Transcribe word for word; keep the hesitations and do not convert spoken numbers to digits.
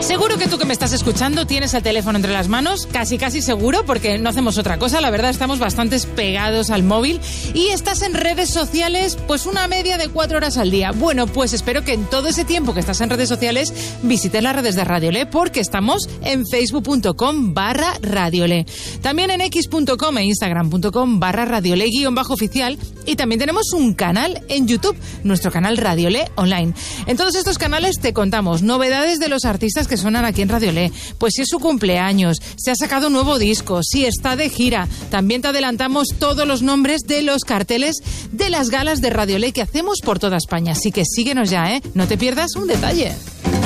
Seguro que tú que me estás escuchando tienes el teléfono entre las manos, casi casi seguro, porque no hacemos otra cosa, la verdad estamos bastante pegados al móvil, y estás en redes sociales pues una media de cuatro horas al día. Bueno, pues espero que en todo ese tiempo que estás en redes sociales visites las redes de Radiolé, porque estamos en facebook.com barra Radiolé, también en x.com e instagram.com barra Radiolé guión bajo oficial, y también tenemos un canal en YouTube, nuestro canal Radiolé Online. En todos estos canales te contamos novedades de los artistas que suenan aquí en Radiolé, pues si es su cumpleaños, si ha sacado un nuevo disco, si está de gira. También te adelantamos todos los nombres de los carteles de las galas de Radiolé que hacemos por toda España, así que síguenos ya, ¿eh? No te pierdas un detalle.